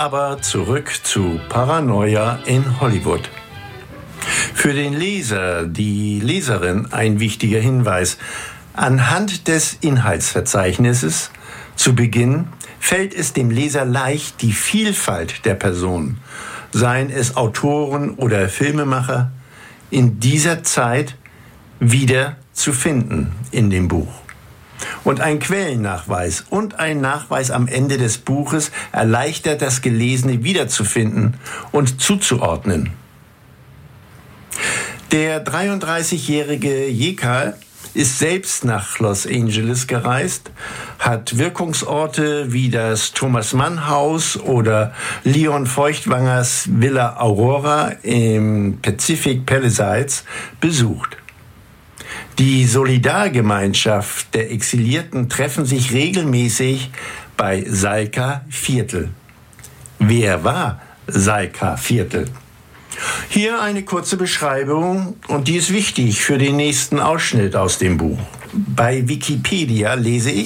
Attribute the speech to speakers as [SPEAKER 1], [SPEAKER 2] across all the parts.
[SPEAKER 1] aber zurück zu Paranoia in Hollywood. Für den Leser, die Leserin ein wichtiger Hinweis. Anhand des Inhaltsverzeichnisses zu Beginn fällt es dem Leser leicht, die Vielfalt der Personen, seien es Autoren oder Filmemacher, in dieser Zeit wieder zu finden in dem Buch. Und ein Quellennachweis und ein Nachweis am Ende des Buches erleichtert das Gelesene wiederzufinden und zuzuordnen. Der 33-jährige Jekal ist selbst nach Los Angeles gereist, hat Wirkungsorte wie das Thomas-Mann-Haus oder Leon Feuchtwangers Villa Aurora im Pacific Palisades besucht. Die Solidargemeinschaft der Exilierten treffen sich regelmäßig bei Salka Viertel. Wer war Salka Viertel? Hier eine kurze Beschreibung und die ist wichtig für den nächsten Ausschnitt aus dem Buch. Bei Wikipedia lese ich: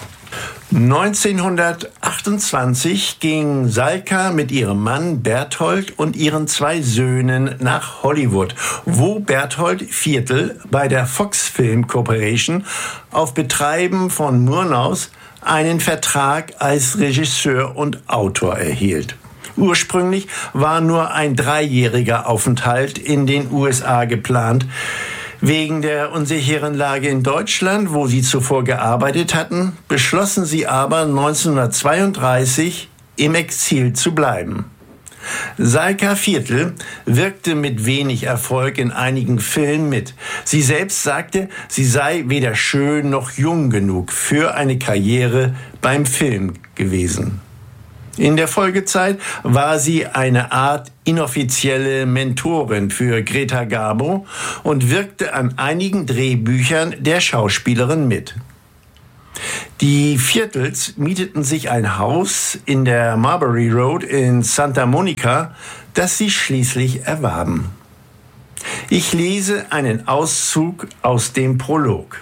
[SPEAKER 1] 1928 ging Salka mit ihrem Mann Berthold und ihren 2 Söhnen nach Hollywood, wo Berthold Viertel bei der Fox Film Corporation auf Betreiben von Murnaus einen Vertrag als Regisseur und Autor erhielt. Ursprünglich war nur ein 3-jähriger Aufenthalt in den USA geplant. Wegen der unsicheren Lage in Deutschland, wo sie zuvor gearbeitet hatten, beschlossen sie aber 1932 im Exil zu bleiben. Salka Viertel wirkte mit wenig Erfolg in einigen Filmen mit. Sie selbst sagte, sie sei weder schön noch jung genug für eine Karriere beim Film gewesen. In der Folgezeit war sie eine Art inoffizielle Mentorin für Greta Garbo und wirkte an einigen Drehbüchern der Schauspielerin mit. Die Viertels mieteten sich ein Haus in der Marbury Road in Santa Monica, das sie schließlich erwarben. Ich lese einen Auszug aus dem Prolog.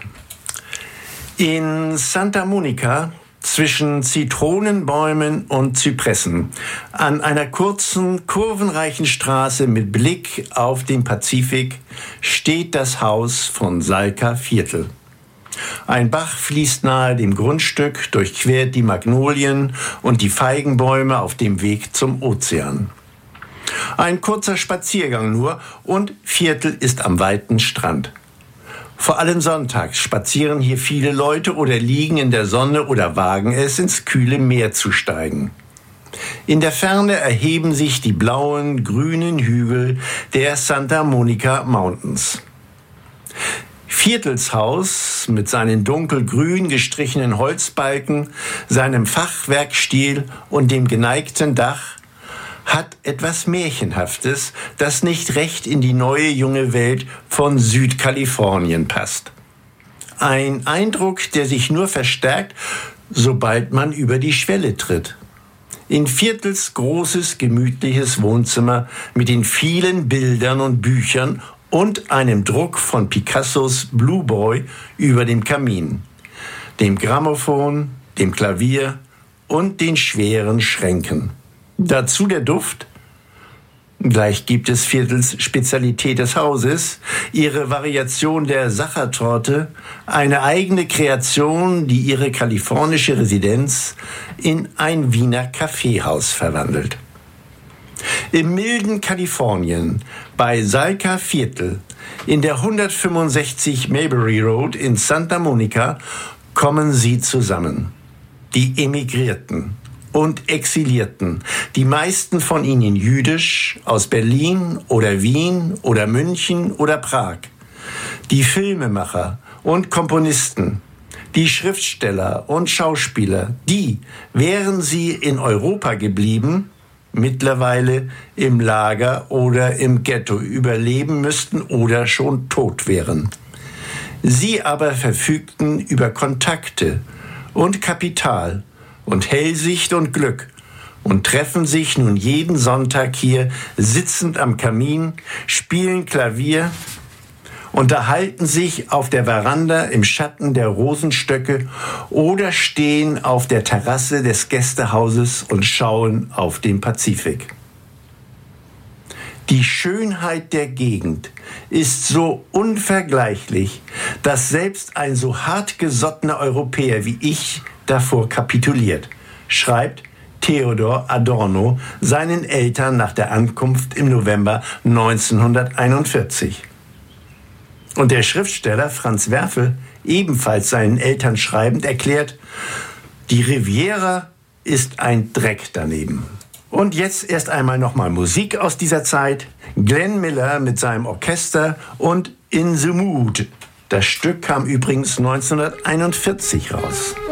[SPEAKER 1] In Santa Monica, zwischen Zitronenbäumen und Zypressen, an einer kurzen, kurvenreichen Straße mit Blick auf den Pazifik, steht das Haus von Salka Viertel. Ein Bach fließt nahe dem Grundstück, durchquert die Magnolien und die Feigenbäume auf dem Weg zum Ozean. Ein kurzer Spaziergang nur und Viertel ist am weiten Strand. Vor allem sonntags spazieren hier viele Leute oder liegen in der Sonne oder wagen es, ins kühle Meer zu steigen. In der Ferne erheben sich die blauen, grünen Hügel der Santa Monica Mountains. Viertels Haus mit seinen dunkelgrün gestrichenen Holzbalken, seinem Fachwerkstil und dem geneigten Dach hat etwas Märchenhaftes, das nicht recht in die neue junge Welt von Südkalifornien passt. Ein Eindruck, der sich nur verstärkt, sobald man über die Schwelle tritt. In Viertels großes, gemütliches Wohnzimmer mit den vielen Bildern und Büchern und einem Druck von Picassos Blue Boy über dem Kamin, dem Grammophon, dem Klavier und den schweren Schränken. Dazu der Duft. Gleich gibt es Viertels Spezialität des Hauses, ihre Variation der Sachertorte, eine eigene Kreation, die ihre kalifornische Residenz in ein Wiener Kaffeehaus verwandelt. Im milden Kalifornien, bei Salka Viertel, in der 165 Marbury Road in Santa Monica, kommen sie zusammen. Die Emigrierten und Exilierten, die meisten von ihnen jüdisch, aus Berlin oder Wien oder München oder Prag. Die Filmemacher und Komponisten, die Schriftsteller und Schauspieler, die, wären sie in Europa geblieben, mittlerweile im Lager oder im Ghetto überleben müssten oder schon tot wären. Sie aber verfügten über Kontakte und Kapital und Hellsicht und Glück und treffen sich nun jeden Sonntag hier sitzend am Kamin, spielen Klavier unterhalten sich auf der Veranda im Schatten der Rosenstöcke oder stehen auf der Terrasse des Gästehauses und schauen auf den Pazifik. Die Schönheit der Gegend ist so unvergleichlich, dass selbst ein so hartgesottener Europäer wie ich davor kapituliert, schreibt Theodor Adorno seinen Eltern nach der Ankunft im November 1941. Und der Schriftsteller Franz Werfel, ebenfalls seinen Eltern schreibend, erklärt, die Riviera ist ein Dreck daneben. Und jetzt erst einmal nochmal Musik aus dieser Zeit. Glenn Miller mit seinem Orchester und In the Mood. Das Stück kam übrigens 1941 raus.